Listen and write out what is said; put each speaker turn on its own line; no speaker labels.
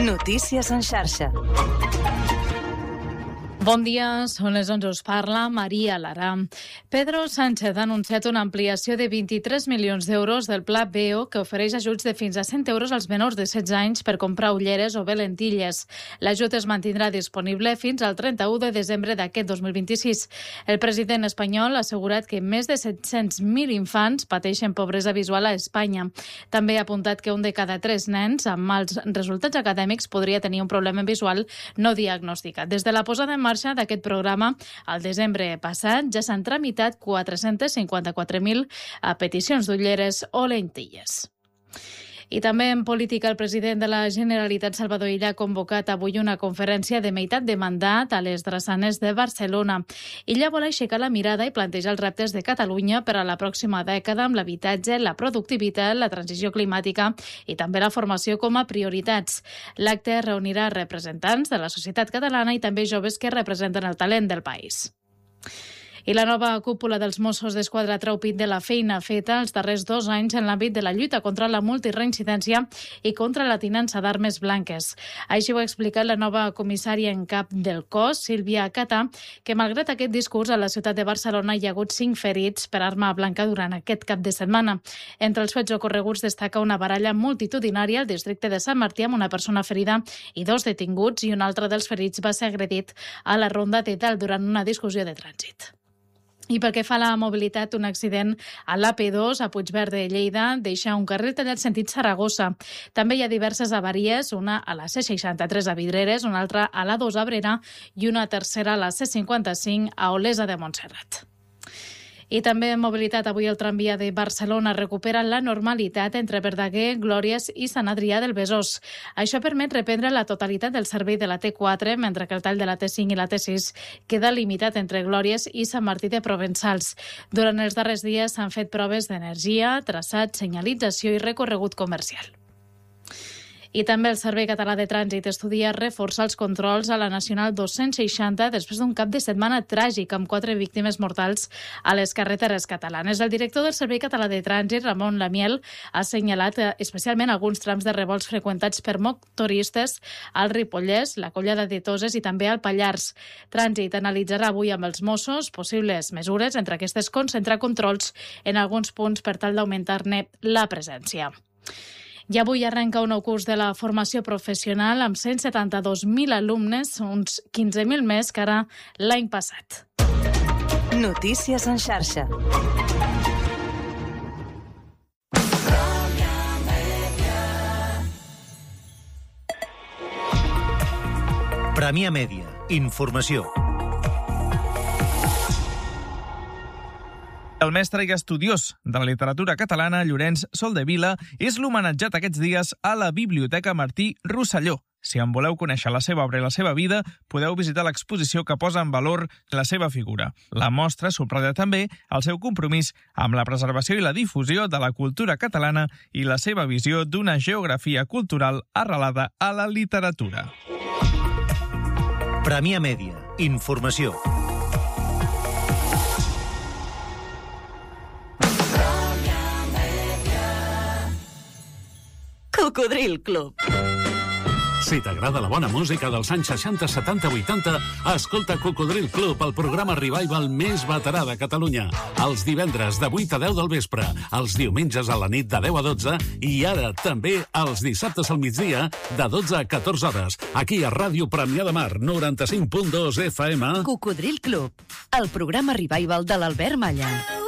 Notícies en xarxa.
Bon dia, són les 11, us parla Maria Lara. Pedro Sánchez ha anunciat una ampliació de 23 milions d'euros del Pla BEO que ofereix ajuts de fins a 100 euros als menors de 16 anys per comprar ulleres o bé lentilles. L'ajut es mantindrà disponible fins al 31 de desembre d'aquest 2026. El president espanyol ha assegurat que més de 700.000 infants pateixen pobresa visual a Espanya. També ha apuntat que un de cada 3 nens amb mals resultats acadèmics podria tenir un problema visual no diagnosticat. Des de la posada en marxa d'aquest programa, al desembre passat, ja s'han tramitat 454.000 peticions d'ulleres o lentilles. I també en política, el president de la Generalitat, Salvador Illa, ha convocat avui una conferència de meitat de mandat a les drassanes de Barcelona. Illa vol aixecar la mirada i plantejar els reptes de Catalunya per a la pròxima dècada amb l'habitatge, la productivitat, la transició climàtica i també la formació com a prioritats. L'acte reunirà representants de la societat catalana i també joves que representen el talent del país. I la nova cúpula dels Mossos d'Esquadra treu pit de la feina feta els darrers 2 anys en l'àmbit de la lluita contra la multireincidència i contra la tinença d'armes blanques. Així ho ha explicat la nova comissària en cap del cos, Sílvia Catà, que malgrat aquest discurs a la ciutat de Barcelona hi ha hagut 5 ferits per arma blanca durant aquest cap de setmana. Entre els fets ocorreguts destaca una baralla multitudinària al districte de Sant Martí amb una persona ferida i 2 detinguts, i un altre dels ferits va ser agredit a la Ronda de Dalt durant una discussió de trànsit. I pel que fa a la mobilitat, un accident a l'AP2 a Puigverd de Lleida deixa un carril tallat sentit Saragossa. També hi ha diverses avaries, una a la C63 a Vidreres, una altra a la 2 a Abrera i una tercera a la C55 a Olesa de Montserrat. I també en mobilitat, avui el tramvia de Barcelona recupera la normalitat entre Verdaguer, Glòries i Sant Adrià del Besòs. Això permet reprendre la totalitat del servei de la T4, mentre que el tall de la T5 i la T6 queda limitat entre Glòries i Sant Martí de Provençals. Durant els darrers dies s'han fet proves d'energia, traçat, senyalització i recorregut comercial. I també el Servei Català de Trànsit estudia reforçar els controls a la Nacional 260 després d'un cap de setmana tràgic amb 4 víctimes mortals a les carreteres catalanes. El director del Servei Català de Trànsit, Ramon Lamiel, ha assenyalat especialment alguns trams de revolts freqüentats per motoristes al Ripollès, la Collada de Toses i també al Pallars. Trànsit analitzarà avui amb els Mossos possibles mesures, entre aquestes concentrar controls en alguns punts per tal d'augmentar-ne la presència. I avui arrenca un nou curs de la formació professional amb 172.000 alumnes, uns 15.000 més que ara l'any passat.
Notícies en xarxa.
Premià Mèdia. Informació.
El mestre i estudiós de la literatura catalana, Llorenç Soldevila, és l'homenatjat aquests dies a la Biblioteca Martí Rosselló. Si en voleu conèixer la seva obra i la seva vida, podeu visitar l'exposició que posa en valor la seva figura. La mostra subratlla també el seu compromís amb la preservació i la difusió de la cultura catalana i la seva visió d'una geografia cultural arrelada a la literatura.
Premià Mèdia. Informació.
Cocodril Club.
Si t'agrada la bona música dels anys 60, 70, 80, escolta Cocodril Club, el programa revival més veterà de Catalunya. Els divendres de 8 a 10 del vespre, els diumenges a la nit de 10 a 12 i ara també els dissabtes al migdia de 12 a 14 hores, aquí a Ràdio Premià de Mar, 95.2 FM.
Cocodril Club, el programa revival de l'Albert Malla.